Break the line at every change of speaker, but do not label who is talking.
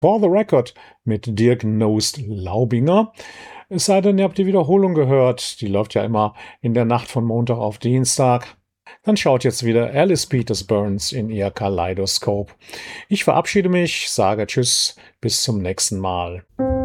For the Record mit Dirk Nost-Laubinger. Es sei denn, ihr habt die Wiederholung gehört. Die läuft ja immer in der Nacht von Montag auf Dienstag. Dann schaut jetzt wieder Alice Peters Burns in ihr Kaleidoskop. Ich verabschiede mich, sage Tschüss, bis zum nächsten Mal.